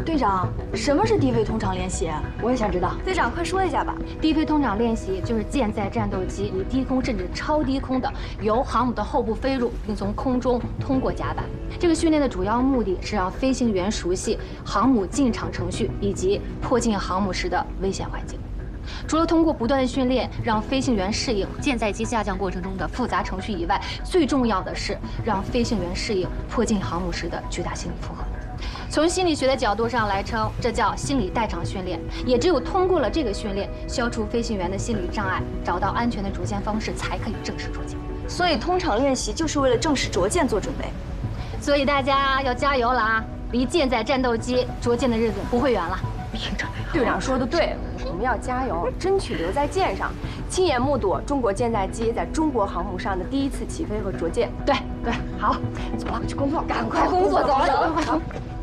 队长，什么是低飞通常练习？我也想知道。 队长，快说一下吧。 低飞通常练习就是舰载战斗机以低空甚至超低空的由航母的后部飞入，并从空中通过甲板。这个训练的主要目的是让飞行员熟悉航母进场程序以及迫近航母时的危险环境。除了通过不断的训练让飞行员适应舰载机下降过程中的复杂程序以外，最重要的是让飞行员适应迫近航母时的巨大心理负荷。从心理学的角度上来称，这叫心理代偿训练。也只有通过了这个训练，消除飞行员的心理障碍，找到安全的着舰方式，才可以正式着舰。 所以通常练习就是为了正式着舰做准备。 所以大家要加油了啊！离舰载战斗机着舰的日子不会远了。 队长说的对，我们要加油，争取留在舰上，亲眼目睹中国舰载机在中国航母上的第一次起飞和着舰。 对， 好，走了，去工作，赶快工作，走了。